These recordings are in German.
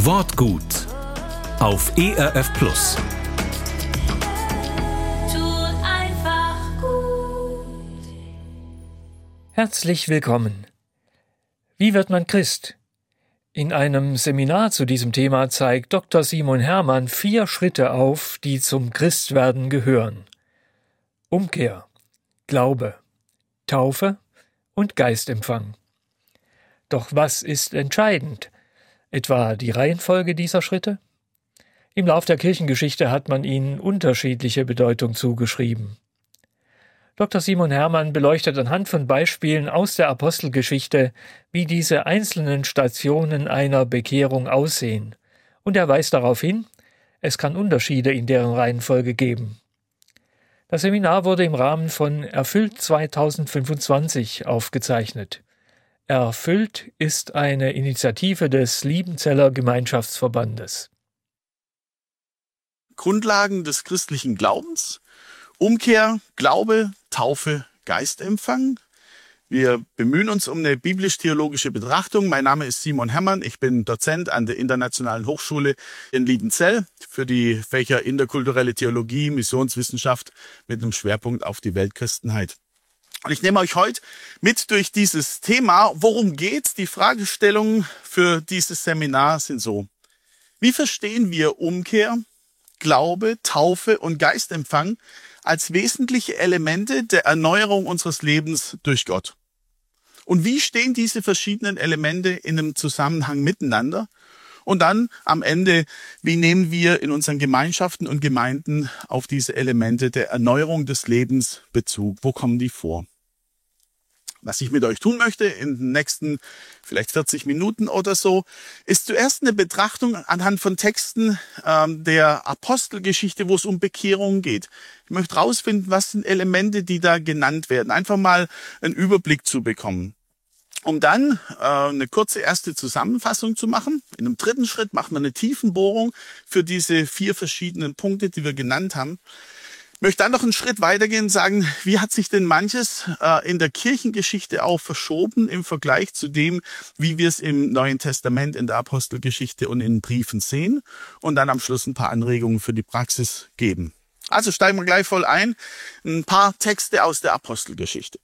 Wortgut auf ERF Plus. Tut einfach gut. Herzlich willkommen. Wie wird man Christ? In einem Seminar zu diesem Thema zeigt Dr. Simon Hermann 4 Schritte auf, die zum Christwerden gehören. Umkehr, Glaube, Taufe und Geistempfang. Doch was ist entscheidend? Etwa die Reihenfolge dieser Schritte? Im Lauf der Kirchengeschichte hat man ihnen unterschiedliche Bedeutung zugeschrieben. Dr. Simon Hermann beleuchtet anhand von Beispielen aus der Apostelgeschichte, wie diese einzelnen Stationen einer Bekehrung aussehen, und er weist darauf hin, es kann Unterschiede in deren Reihenfolge geben. Das Seminar wurde im Rahmen von Erfüllt 2025 aufgezeichnet. Erfüllt ist eine Initiative des Liebenzeller Gemeinschaftsverbandes. Grundlagen des christlichen Glaubens: Umkehr, Glaube, Taufe, Geistempfang. Wir bemühen uns um eine biblisch-theologische Betrachtung. Mein Name ist Simon Hermann. Ich bin Dozent an der Internationalen Hochschule in Liebenzell für die Fächer interkulturelle Theologie, Missionswissenschaft mit einem Schwerpunkt auf die Weltchristenheit. Und ich nehme euch heute mit durch dieses Thema. Worum geht's? Die Fragestellungen für dieses Seminar sind so: Wie verstehen wir Umkehr, Glaube, Taufe und Geistempfang als wesentliche Elemente der Erneuerung unseres Lebens durch Gott? Und wie stehen diese verschiedenen Elemente in einem Zusammenhang miteinander? Und dann am Ende, wie nehmen wir in unseren Gemeinschaften und Gemeinden auf diese Elemente der Erneuerung des Lebens Bezug? Wo kommen die vor? Was ich mit euch tun möchte in den nächsten vielleicht 40 Minuten oder so, ist zuerst eine Betrachtung anhand von Texten der Apostelgeschichte, wo es um Bekehrung geht. Ich möchte rausfinden, was sind Elemente, die da genannt werden. Einfach mal einen Überblick zu bekommen. Um dann eine kurze erste Zusammenfassung zu machen. In einem dritten Schritt machen wir eine Tiefenbohrung für diese 4 verschiedenen Punkte, die wir genannt haben. Ich möchte dann noch einen Schritt weitergehen und sagen, wie hat sich denn manches in der Kirchengeschichte auch verschoben im Vergleich zu dem, wie wir es im Neuen Testament, in der Apostelgeschichte und in den Briefen sehen, und dann am Schluss ein paar Anregungen für die Praxis geben. Also steigen wir gleich voll ein. Ein paar Texte aus der Apostelgeschichte.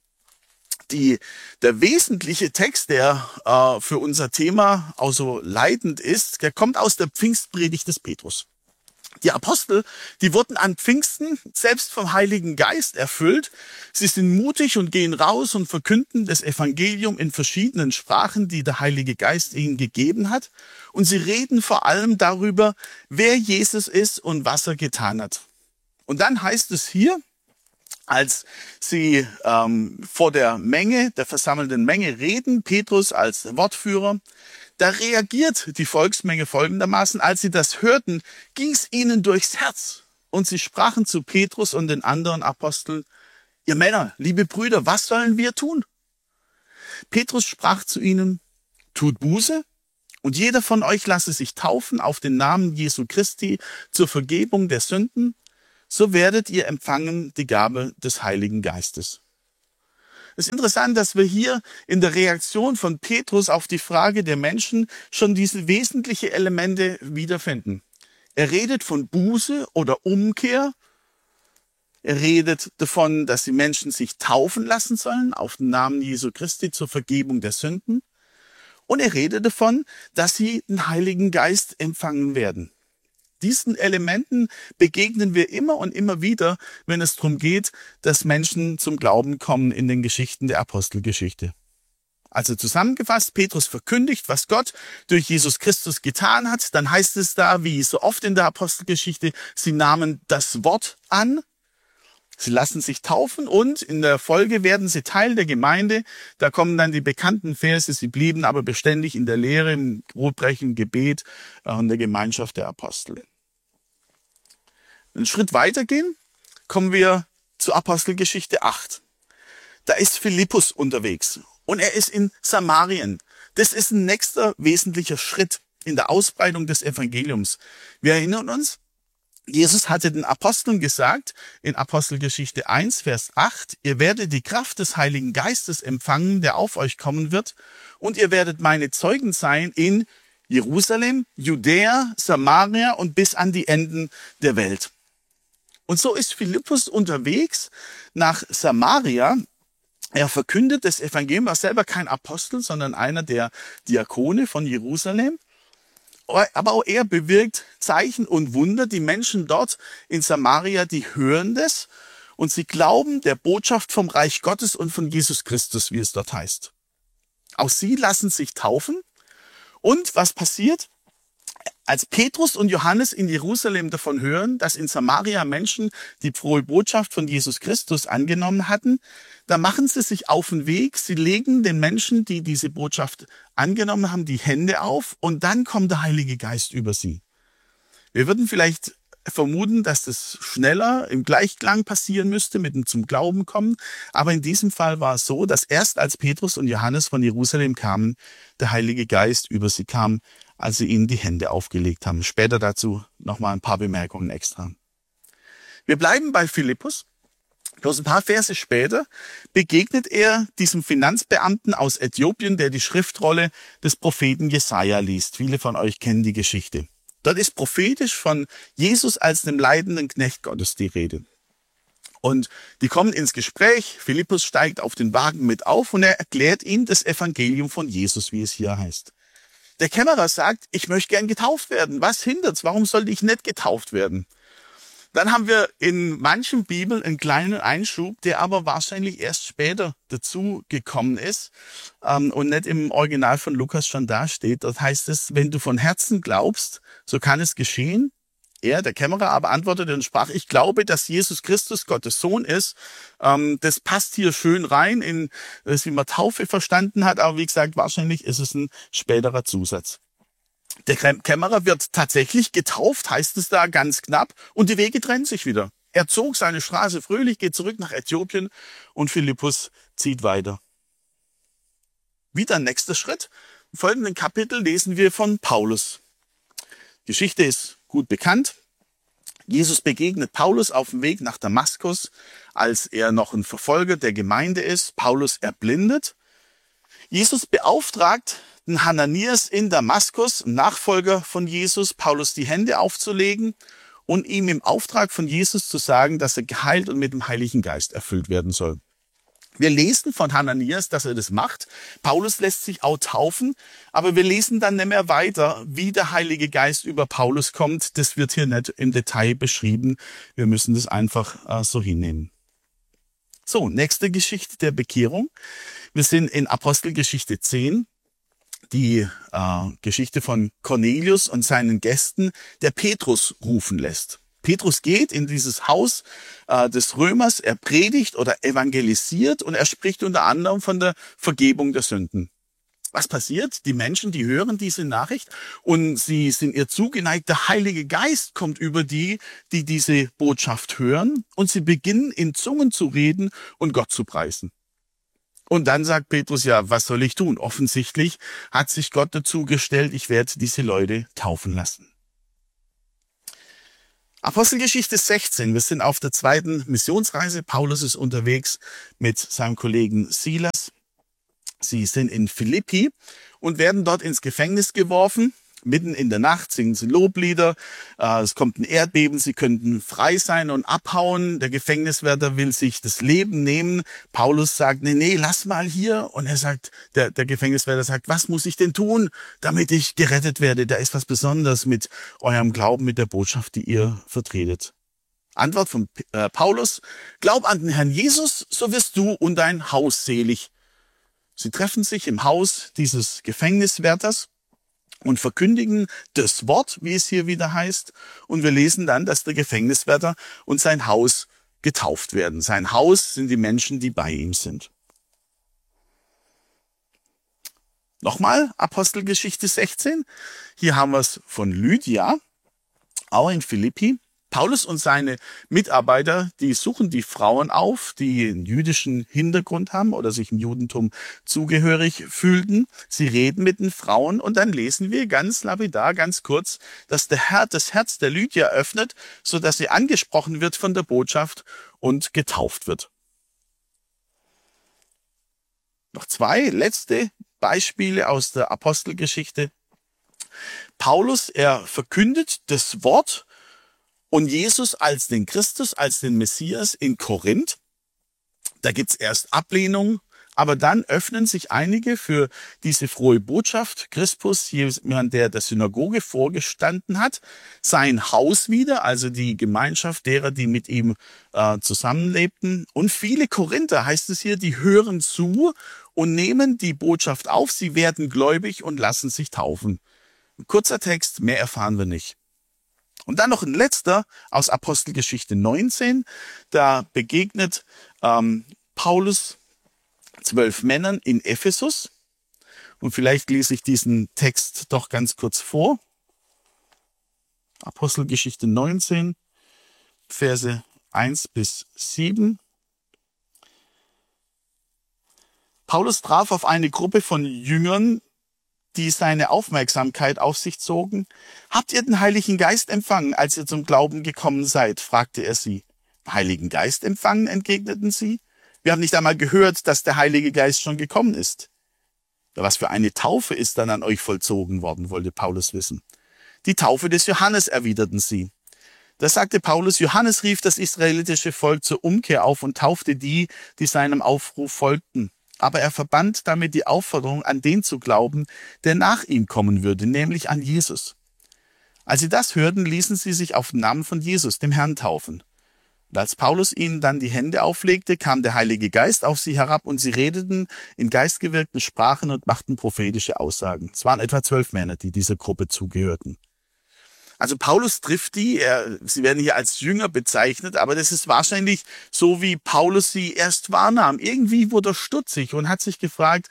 Der wesentliche Text, der für unser Thema auch so leitend ist, der kommt aus der Pfingstpredigt des Petrus. Die Apostel, die wurden an Pfingsten selbst vom Heiligen Geist erfüllt. Sie sind mutig und gehen raus und verkünden das Evangelium in verschiedenen Sprachen, die der Heilige Geist ihnen gegeben hat. Und sie reden vor allem darüber, wer Jesus ist und was er getan hat. Und dann heißt es hier, als sie vor der Menge, der versammelten Menge reden, Petrus als Wortführer, da reagiert die Volksmenge folgendermaßen: Als sie das hörten, ging es ihnen durchs Herz. Und sie sprachen zu Petrus und den anderen Aposteln: Ihr Männer, liebe Brüder, was sollen wir tun? Petrus sprach zu ihnen: Tut Buße, und jeder von euch lasse sich taufen auf den Namen Jesu Christi zur Vergebung der Sünden. So werdet ihr empfangen die Gabe des Heiligen Geistes. Es ist interessant, dass wir hier in der Reaktion von Petrus auf die Frage der Menschen schon diese wesentlichen Elemente wiederfinden. Er redet von Buße oder Umkehr. Er redet davon, dass die Menschen sich taufen lassen sollen auf den Namen Jesu Christi zur Vergebung der Sünden. Und er redet davon, dass sie den Heiligen Geist empfangen werden. Diesen Elementen begegnen wir immer und immer wieder, wenn es darum geht, dass Menschen zum Glauben kommen in den Geschichten der Apostelgeschichte. Also zusammengefasst, Petrus verkündigt, was Gott durch Jesus Christus getan hat. Dann heißt es da, wie so oft in der Apostelgeschichte, sie nahmen das Wort an, sie lassen sich taufen und in der Folge werden sie Teil der Gemeinde. Da kommen dann die bekannten Verse: Sie blieben aber beständig in der Lehre, im Brotbrechen, Gebet und der Gemeinschaft der Apostel. Einen Schritt weitergehen, kommen wir zur Apostelgeschichte 8. Da ist Philippus unterwegs und er ist in Samarien. Das ist ein nächster wesentlicher Schritt in der Ausbreitung des Evangeliums. Wir erinnern uns, Jesus hatte den Aposteln gesagt, in Apostelgeschichte 1, Vers 8, ihr werdet die Kraft des Heiligen Geistes empfangen, der auf euch kommen wird, und ihr werdet meine Zeugen sein in Jerusalem, Judäa, Samaria und bis an die Enden der Welt. Und so ist Philippus unterwegs nach Samaria. Er verkündet das Evangelium, war selber kein Apostel, sondern einer der Diakone von Jerusalem. Aber auch er bewirkt Zeichen und Wunder. Die Menschen dort in Samaria, die hören das und sie glauben der Botschaft vom Reich Gottes und von Jesus Christus, wie es dort heißt. Auch sie lassen sich taufen. Und was passiert? Als Petrus und Johannes in Jerusalem davon hören, dass in Samaria Menschen die frohe Botschaft von Jesus Christus angenommen hatten, da machen sie sich auf den Weg, sie legen den Menschen, die diese Botschaft angenommen haben, die Hände auf und dann kommt der Heilige Geist über sie. Wir würden vielleicht vermuten, dass das schneller im Gleichklang passieren müsste, mit dem zum Glauben kommen, aber in diesem Fall war es so, dass erst als Petrus und Johannes von Jerusalem kamen, der Heilige Geist über sie kam, als sie ihnen die Hände aufgelegt haben. Später dazu nochmal ein paar Bemerkungen extra. Wir bleiben bei Philippus. Bloß ein paar Verse später begegnet er diesem Finanzbeamten aus Äthiopien, der die Schriftrolle des Propheten Jesaja liest. Viele von euch kennen die Geschichte. Dort ist prophetisch von Jesus als dem leidenden Knecht Gottes die Rede. Und die kommen ins Gespräch. Philippus steigt auf den Wagen mit auf und er erklärt ihnen das Evangelium von Jesus, wie es hier heißt. Der Kämmerer sagt, ich möchte gern getauft werden. Was hindert's? Warum sollte ich nicht getauft werden? Dann haben wir in manchen Bibeln einen kleinen Einschub, der aber wahrscheinlich erst später dazu gekommen ist und nicht im Original von Lukas schon dasteht. Dort heißt es, wenn du von Herzen glaubst, so kann es geschehen. Er, der Kämmerer, aber antwortete und sprach, ich glaube, dass Jesus Christus Gottes Sohn ist. Das passt hier schön rein in das, wie man Taufe verstanden hat. Aber wie gesagt, wahrscheinlich ist es ein späterer Zusatz. Der Kämmerer wird tatsächlich getauft, heißt es da ganz knapp. Und die Wege trennen sich wieder. Er zog seine Straße fröhlich, geht zurück nach Äthiopien und Philippus zieht weiter. Wieder nächster Schritt. Im folgenden Kapitel lesen wir von Paulus. Geschichte ist gut bekannt. Jesus begegnet Paulus auf dem Weg nach Damaskus, als er noch ein Verfolger der Gemeinde ist. Paulus erblindet. Jesus beauftragt den Hananias in Damaskus, ein Nachfolger von Jesus, Paulus die Hände aufzulegen und ihm im Auftrag von Jesus zu sagen, dass er geheilt und mit dem Heiligen Geist erfüllt werden soll. Wir lesen von Hananias, dass er das macht. Paulus lässt sich auch taufen, aber wir lesen dann nicht mehr weiter, wie der Heilige Geist über Paulus kommt. Das wird hier nicht im Detail beschrieben. Wir müssen das einfach so hinnehmen. So, nächste Geschichte der Bekehrung. Wir sind in Apostelgeschichte 10. Die Geschichte von Cornelius und seinen Gästen, der Petrus rufen lässt. Petrus geht in dieses Haus des Römers, er predigt oder evangelisiert und er spricht unter anderem von der Vergebung der Sünden. Was passiert? Die Menschen, die hören diese Nachricht und sie sind ihr zugeneigt. Der Heilige Geist kommt über die, die diese Botschaft hören und sie beginnen in Zungen zu reden und Gott zu preisen. Und dann sagt Petrus, ja, was soll ich tun? Offensichtlich hat sich Gott dazu gestellt, ich werde diese Leute taufen lassen. Apostelgeschichte 16, wir sind auf der zweiten Missionsreise. Paulus ist unterwegs mit seinem Kollegen Silas. Sie sind in Philippi und werden dort ins Gefängnis geworfen. Mitten in der Nacht singen sie Loblieder. Es kommt ein Erdbeben. Sie könnten frei sein und abhauen. Der Gefängniswärter will sich das Leben nehmen. Paulus sagt, nee, lass mal hier. Und er sagt, der Gefängniswärter sagt, was muss ich denn tun, damit ich gerettet werde? Da ist was Besonderes mit eurem Glauben, mit der Botschaft, die ihr vertretet. Antwort von Paulus, glaub an den Herrn Jesus, so wirst du und dein Haus selig. Sie treffen sich im Haus dieses Gefängniswärters und verkündigen das Wort, wie es hier wieder heißt. Und wir lesen dann, dass der Gefängniswärter und sein Haus getauft werden. Sein Haus sind die Menschen, die bei ihm sind. Nochmal Apostelgeschichte 16. Hier haben wir es von Lydia, auch in Philippi. Paulus und seine Mitarbeiter, die suchen die Frauen auf, die einen jüdischen Hintergrund haben oder sich im Judentum zugehörig fühlten. Sie reden mit den Frauen und dann lesen wir ganz lapidar, ganz kurz, dass der Herr das Herz der Lydia öffnet, sodass sie angesprochen wird von der Botschaft und getauft wird. Noch zwei letzte Beispiele aus der Apostelgeschichte. Paulus, er verkündet das Wort und Jesus als den Christus, als den Messias in Korinth. Da gibt's erst Ablehnung, aber dann öffnen sich einige für diese frohe Botschaft. Crispus, jemand, der der Synagoge vorgestanden hat, sein Haus wieder, also die Gemeinschaft derer, die mit ihm zusammenlebten. Und viele Korinther, heißt es hier, die hören zu und nehmen die Botschaft auf. Sie werden gläubig und lassen sich taufen. Ein kurzer Text, mehr erfahren wir nicht. Und dann noch ein letzter aus Apostelgeschichte 19. Da begegnet Paulus 12 Männern in Ephesus. Und vielleicht lese ich diesen Text doch ganz kurz vor. Apostelgeschichte 19, Verse 1 bis 7. Paulus traf auf eine Gruppe von Jüngern, die seine Aufmerksamkeit auf sich zogen. Habt ihr den Heiligen Geist empfangen, als ihr zum Glauben gekommen seid? Fragte er sie. Heiligen Geist empfangen, entgegneten sie. Wir haben nicht einmal gehört, dass der Heilige Geist schon gekommen ist. Was für eine Taufe ist dann an euch vollzogen worden, wollte Paulus wissen. Die Taufe des Johannes, erwiderten sie. Da sagte Paulus, Johannes rief das israelitische Volk zur Umkehr auf und taufte die, die seinem Aufruf folgten. Aber er verband damit die Aufforderung, an den zu glauben, der nach ihm kommen würde, nämlich an Jesus. Als sie das hörten, ließen sie sich auf den Namen von Jesus, dem Herrn, taufen. Und als Paulus ihnen dann die Hände auflegte, kam der Heilige Geist auf sie herab und sie redeten in geistgewirkten Sprachen und machten prophetische Aussagen. Es waren etwa 12 Männer, die dieser Gruppe zugehörten. Also Paulus trifft die, sie werden hier als Jünger bezeichnet, aber das ist wahrscheinlich so, wie Paulus sie erst wahrnahm. Irgendwie wurde er stutzig und hat sich gefragt,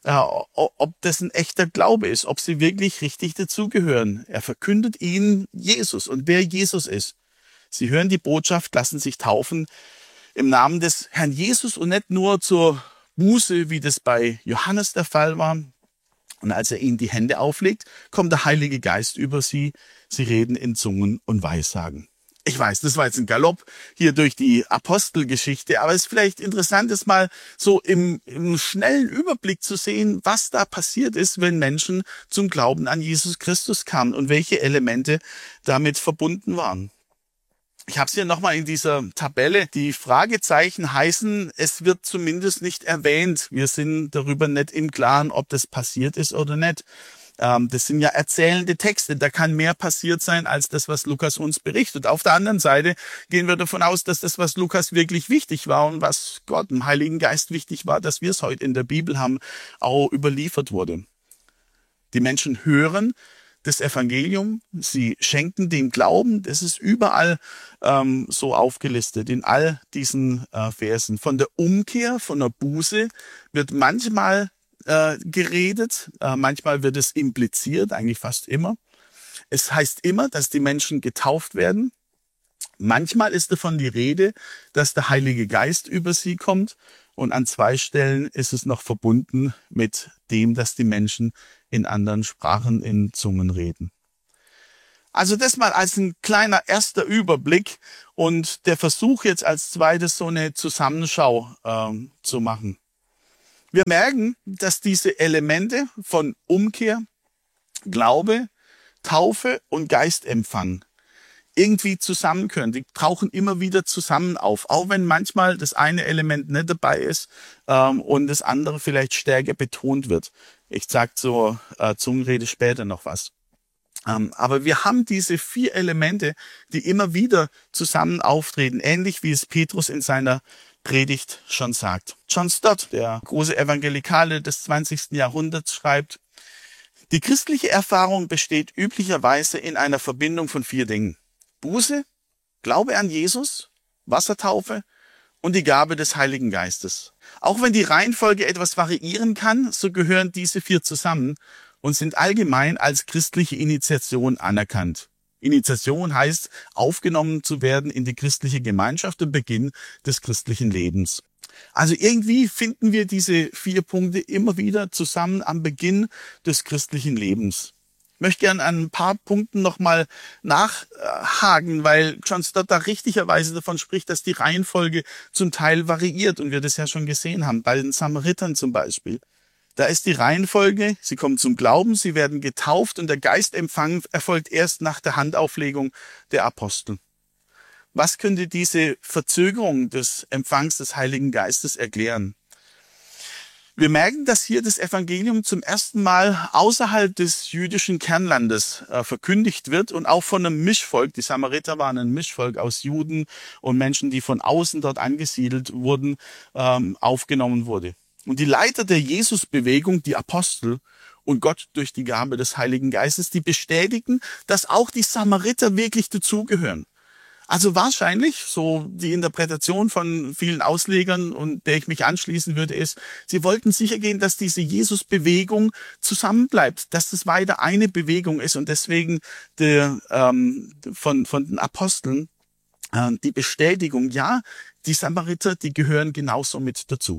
ob das ein echter Glaube ist, ob sie wirklich richtig dazugehören. Er verkündet ihnen Jesus und wer Jesus ist. Sie hören die Botschaft, lassen sich taufen im Namen des Herrn Jesus und nicht nur zur Buße, wie das bei Johannes der Fall war. Und als er ihnen die Hände auflegt, kommt der Heilige Geist über sie. Sie reden in Zungen und Weissagen. Ich weiß, das war jetzt ein Galopp hier durch die Apostelgeschichte, aber es ist vielleicht interessant, das mal so im schnellen Überblick zu sehen, was da passiert ist, wenn Menschen zum Glauben an Jesus Christus kamen und welche Elemente damit verbunden waren. Ich habe es hier nochmal in dieser Tabelle. Die Fragezeichen heißen, es wird zumindest nicht erwähnt. Wir sind darüber nicht im Klaren, ob das passiert ist oder nicht. Das sind ja erzählende Texte. Da kann mehr passiert sein, als das, was Lukas uns berichtet. Auf der anderen Seite gehen wir davon aus, dass das, was Lukas wirklich wichtig war und was Gott, dem Heiligen Geist wichtig war, dass wir es heute in der Bibel haben, auch überliefert wurde. Die Menschen hören das Evangelium, sie schenken den Glauben, das ist überall so aufgelistet, in all diesen Versen. Von der Umkehr, von der Buße wird manchmal geredet, manchmal wird es impliziert, eigentlich fast immer. Es heißt immer, dass die Menschen getauft werden. Manchmal ist davon die Rede, dass der Heilige Geist über sie kommt. Und an 2 Stellen ist es noch verbunden mit dem, dass die Menschen in anderen Sprachen, in Zungen reden. Also das mal als ein kleiner erster Überblick und der Versuch jetzt als zweites so eine Zusammenschau zu machen. Wir merken, dass diese Elemente von Umkehr, Glaube, Taufe und Geistempfang irgendwie zusammen können. Die tauchen immer wieder zusammen auf, auch wenn manchmal das eine Element nicht dabei ist und das andere vielleicht stärker betont wird. Ich sage zur Zungenrede später noch was. Aber wir haben diese 4 Elemente, die immer wieder zusammen auftreten, ähnlich wie es Petrus in seiner Predigt schon sagt. John Stott, der große Evangelikale des 20. Jahrhunderts, schreibt, die christliche Erfahrung besteht üblicherweise in einer Verbindung von 4 Dingen. Buße, Glaube an Jesus, Wassertaufe und die Gabe des Heiligen Geistes. Auch wenn die Reihenfolge etwas variieren kann, so gehören diese 4 zusammen und sind allgemein als christliche Initiation anerkannt. Initiation heißt, aufgenommen zu werden in die christliche Gemeinschaft und Beginn des christlichen Lebens. Also irgendwie finden wir diese 4 Punkte immer wieder zusammen am Beginn des christlichen Lebens. Ich möchte gerne an ein paar Punkten nochmal nachhaken, weil John Stott da richtigerweise davon spricht, dass die Reihenfolge zum Teil variiert und wir das ja schon gesehen haben, bei den Samaritern zum Beispiel. Da ist die Reihenfolge, sie kommen zum Glauben, sie werden getauft und der Geistempfang erfolgt erst nach der Handauflegung der Apostel. Was könnte diese Verzögerung des Empfangs des Heiligen Geistes erklären? Wir merken, dass hier das Evangelium zum ersten Mal außerhalb des jüdischen Kernlandes verkündigt wird und auch von einem Mischvolk. Die Samariter waren ein Mischvolk aus Juden und Menschen, die von außen dort angesiedelt wurden, aufgenommen wurde. Und die Leiter der Jesusbewegung, die Apostel und Gott durch die Gabe des Heiligen Geistes, die bestätigen, dass auch die Samariter wirklich dazugehören. Also wahrscheinlich, so die Interpretation von vielen Auslegern und der ich mich anschließen würde, ist, sie wollten sichergehen, dass diese Jesus-Bewegung zusammenbleibt, dass das weiter eine Bewegung ist und deswegen von den Aposteln die Bestätigung, ja, die Samariter, die gehören genauso mit dazu.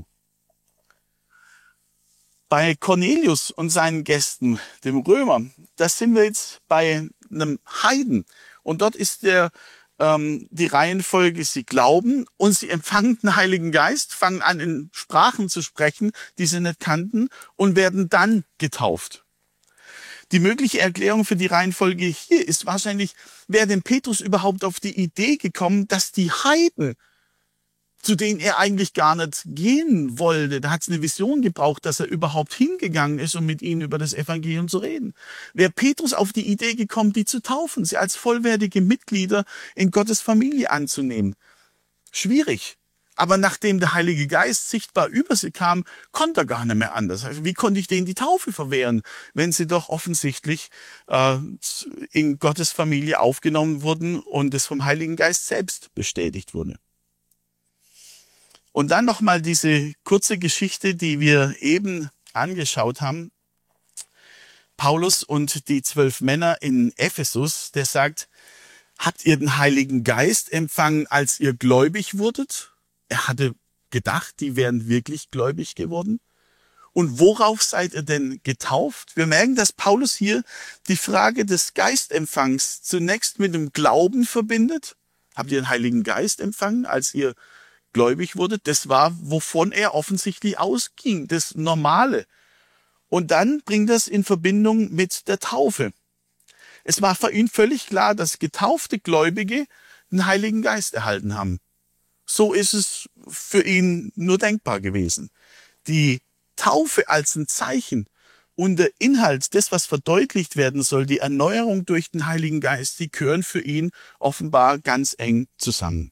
Bei Cornelius und seinen Gästen, dem Römer, da sind wir jetzt bei einem Heiden und dort ist die Reihenfolge, sie glauben und sie empfangen den Heiligen Geist, fangen an in Sprachen zu sprechen, die sie nicht kannten und werden dann getauft. Die mögliche Erklärung für die Reihenfolge hier ist wahrscheinlich, wäre denn Petrus überhaupt auf die Idee gekommen, dass die Heiden, zu denen er eigentlich gar nicht gehen wollte, da hat es eine Vision gebraucht, dass er überhaupt hingegangen ist, um mit ihnen über das Evangelium zu reden. Wäre Petrus auf die Idee gekommen, die zu taufen, sie als vollwertige Mitglieder in Gottes Familie anzunehmen? Schwierig. Aber nachdem der Heilige Geist sichtbar über sie kam, konnte er gar nicht mehr anders. Also wie konnte ich denen die Taufe verwehren, wenn sie doch offensichtlich in Gottes Familie aufgenommen wurden und es vom Heiligen Geist selbst bestätigt wurde? Und dann nochmal diese kurze Geschichte, die wir eben angeschaut haben. Paulus und die 12 Männer in Ephesus, der sagt, habt ihr den Heiligen Geist empfangen, als ihr gläubig wurdet? Er hatte gedacht, die wären wirklich gläubig geworden. Und worauf seid ihr denn getauft? Wir merken, dass Paulus hier die Frage des Geistempfangs zunächst mit dem Glauben verbindet. Habt ihr den Heiligen Geist empfangen, als ihr gläubig wurde? Das war, wovon er offensichtlich ausging, das Normale. Und dann bringt das in Verbindung mit der Taufe. Es war für ihn völlig klar, dass getaufte Gläubige den Heiligen Geist erhalten haben. So ist es für ihn nur denkbar gewesen. Die Taufe als ein Zeichen und der Inhalt, das, was verdeutlicht werden soll, die Erneuerung durch den Heiligen Geist, die gehören für ihn offenbar ganz eng zusammen.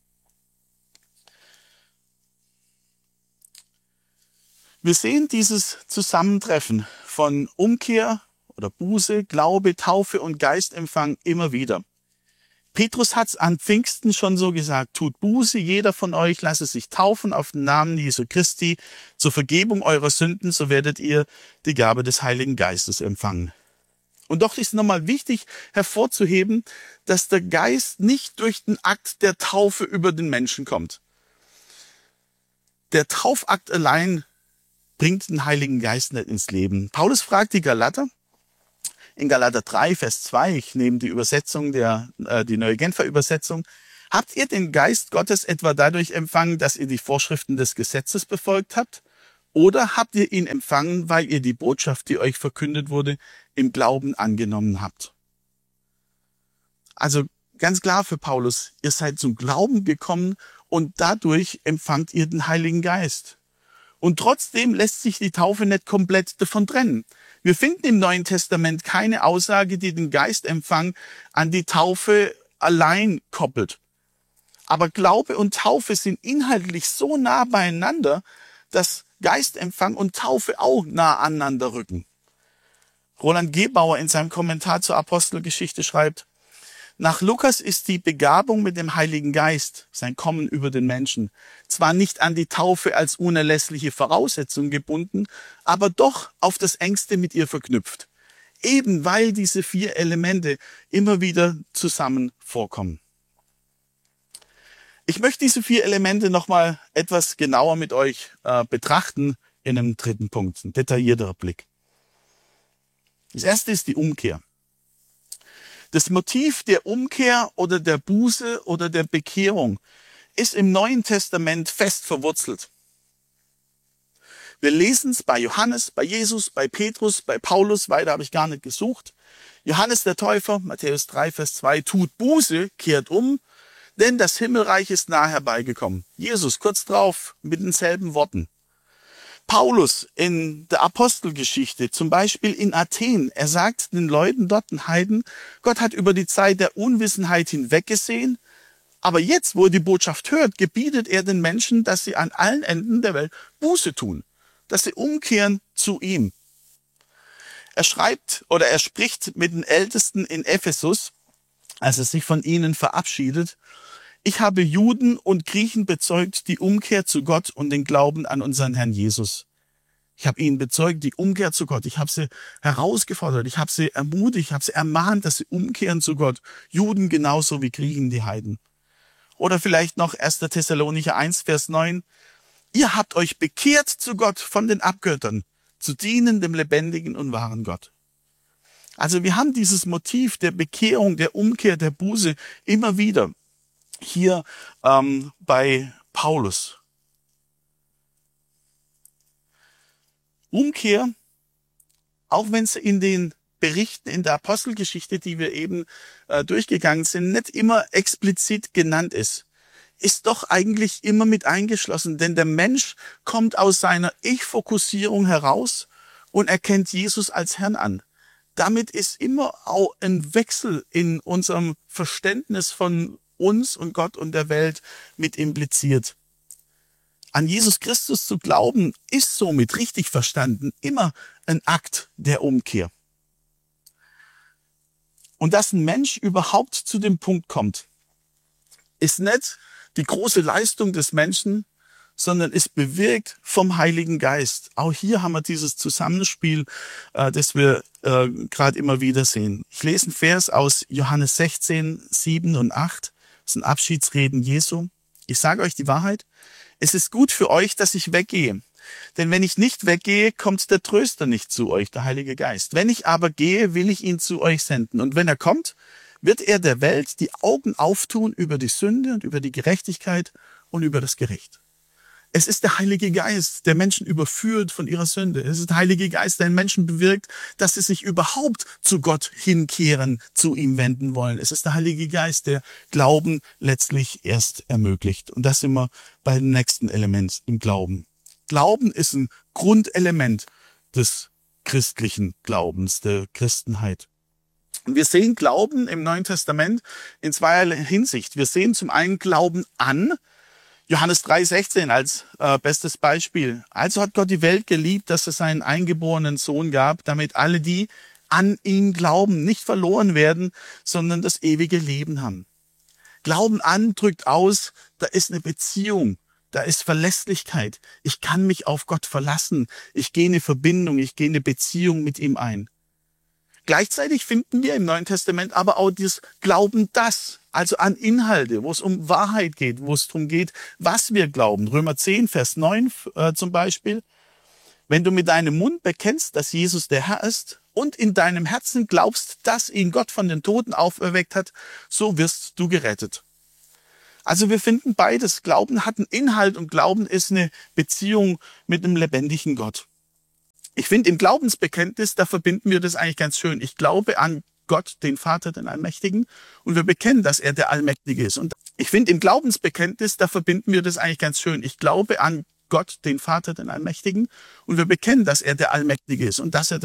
Wir sehen dieses Zusammentreffen von Umkehr oder Buße, Glaube, Taufe und Geistempfang immer wieder. Petrus hat es an Pfingsten schon so gesagt, tut Buße, jeder von euch lasse sich taufen auf den Namen Jesu Christi zur Vergebung eurer Sünden, so werdet ihr die Gabe des Heiligen Geistes empfangen. Und doch ist nochmal wichtig hervorzuheben, dass der Geist nicht durch den Akt der Taufe über den Menschen kommt. Der Taufakt allein bringt den Heiligen Geist nicht ins Leben. Paulus fragt die Galater, in Galater 3, Vers 2, ich nehme die Übersetzung, die Neue Genfer Übersetzung, habt ihr den Geist Gottes etwa dadurch empfangen, dass ihr die Vorschriften des Gesetzes befolgt habt? Oder habt ihr ihn empfangen, weil ihr die Botschaft, die euch verkündet wurde, im Glauben angenommen habt? Also ganz klar für Paulus, ihr seid zum Glauben gekommen und dadurch empfangt ihr den Heiligen Geist. Und trotzdem lässt sich die Taufe nicht komplett davon trennen. Wir finden im Neuen Testament keine Aussage, die den Geistempfang an die Taufe allein koppelt. Aber Glaube und Taufe sind inhaltlich so nah beieinander, dass Geistempfang und Taufe auch nah aneinander rücken. Roland Gebauer in seinem Kommentar zur Apostelgeschichte schreibt, nach Lukas ist die Begabung mit dem Heiligen Geist, sein Kommen über den Menschen, zwar nicht an die Taufe als unerlässliche Voraussetzung gebunden, aber doch auf das Engste mit ihr verknüpft. Eben weil diese 4 Elemente immer wieder zusammen vorkommen. Ich möchte diese 4 Elemente nochmal etwas genauer mit euch betrachten in einem 3. Punkt, ein detaillierterer Blick. Das erste ist die Umkehr. Das Motiv der Umkehr oder der Buße oder der Bekehrung ist im Neuen Testament fest verwurzelt. Wir lesen es bei Johannes, bei Jesus, bei Petrus, bei Paulus, weiter habe ich gar nicht gesucht. Johannes der Täufer, Matthäus 3, Vers 2, tut Buße, kehrt um, denn das Himmelreich ist nahe herbeigekommen. Jesus kurz drauf mit denselben Worten. Paulus in der Apostelgeschichte, zum Beispiel in Athen, er sagt den Leuten dort, den Heiden, Gott hat über die Zeit der Unwissenheit hinweggesehen, aber jetzt, wo er die Botschaft hört, gebietet er den Menschen, dass sie an allen Enden der Welt Buße tun, dass sie umkehren zu ihm. Er schreibt oder er spricht mit den Ältesten in Ephesus, als er sich von ihnen verabschiedet. Ich habe Juden und Griechen bezeugt, die Umkehr zu Gott und den Glauben an unseren Herrn Jesus. Ich habe ihnen bezeugt, die Umkehr zu Gott. Ich habe sie herausgefordert, ich habe sie ermutigt, ich habe sie ermahnt, dass sie umkehren zu Gott. Juden genauso wie Griechen, die Heiden. Oder vielleicht noch 1. Thessalonicher 1, Vers 9. Ihr habt euch bekehrt zu Gott von den Abgöttern, zu dienen dem lebendigen und wahren Gott. Also wir haben dieses Motiv der Bekehrung, der Umkehr, der Buße immer wieder hier bei Paulus. Umkehr, auch wenn es in den Berichten in der Apostelgeschichte, die wir eben durchgegangen sind, nicht immer explizit genannt ist doch eigentlich immer mit eingeschlossen. Denn der Mensch kommt aus seiner Ich-Fokussierung heraus und erkennt Jesus als Herrn an. Damit ist immer auch ein Wechsel in unserem Verständnis von uns und Gott und der Welt mit impliziert. An Jesus Christus zu glauben, ist somit richtig verstanden immer ein Akt der Umkehr. Und dass ein Mensch überhaupt zu dem Punkt kommt, ist nicht die große Leistung des Menschen, sondern ist bewirkt vom Heiligen Geist. Auch hier haben wir dieses Zusammenspiel, das wir gerade immer wieder sehen. Ich lese einen Vers aus Johannes 16, 7 und 8. Das sind Abschiedsreden Jesu. Ich sage euch die Wahrheit. Es ist gut für euch, dass ich weggehe. Denn wenn ich nicht weggehe, kommt der Tröster nicht zu euch, der Heilige Geist. Wenn ich aber gehe, will ich ihn zu euch senden. Und wenn er kommt, wird er der Welt die Augen auftun über die Sünde und über die Gerechtigkeit und über das Gericht. Es ist der Heilige Geist, der Menschen überführt von ihrer Sünde. Es ist der Heilige Geist, der den Menschen bewirkt, dass sie sich überhaupt zu Gott hinkehren, zu ihm wenden wollen. Es ist der Heilige Geist, der Glauben letztlich erst ermöglicht. Und das sind wir bei dem nächsten Element im Glauben. Glauben ist ein Grundelement des christlichen Glaubens, der Christenheit. Und wir sehen Glauben im Neuen Testament in zweierlei Hinsicht. Wir sehen zum einen Glauben an, Johannes 3,16 als bestes Beispiel. Also hat Gott die Welt geliebt, dass es seinen eingeborenen Sohn gab, damit alle, die an ihn glauben, nicht verloren werden, sondern das ewige Leben haben. Glauben an drückt aus, da ist eine Beziehung, da ist Verlässlichkeit. Ich kann mich auf Gott verlassen. Ich gehe in eine Verbindung, ich gehe in eine Beziehung mit ihm ein. Gleichzeitig finden wir im Neuen Testament aber auch das Glauben das, also an Inhalte, wo es um Wahrheit geht, wo es darum geht, was wir glauben. Römer 10, Vers 9 zum Beispiel. Wenn du mit deinem Mund bekennst, dass Jesus der Herr ist und in deinem Herzen glaubst, dass ihn Gott von den Toten auferweckt hat, so wirst du gerettet. Also wir finden beides. Glauben hat einen Inhalt und Glauben ist eine Beziehung mit einem lebendigen Gott. Ich finde, im Glaubensbekenntnis, da verbinden wir das eigentlich ganz schön. Ich glaube an Gott, den Vater, den Allmächtigen, und wir bekennen, dass er der Allmächtige ist. Und ich finde, im Glaubensbekenntnis, da verbinden wir das eigentlich ganz schön. Ich glaube an Gott, den Vater, den Allmächtigen, und wir bekennen, dass er der Allmächtige ist und dass er